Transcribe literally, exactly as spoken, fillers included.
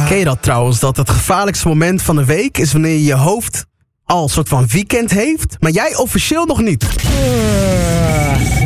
Ken je dat trouwens? Dat het gevaarlijkste moment van de week is wanneer je hoofd al een soort van weekend heeft, maar jij officieel nog niet.